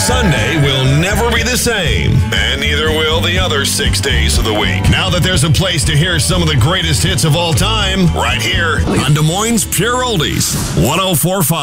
Sunday will never be the same, and neither will the other 6 days of the week. Now that there's a place to hear some of the greatest hits of all time, right here on Des Moines Pure Oldies, 104.5.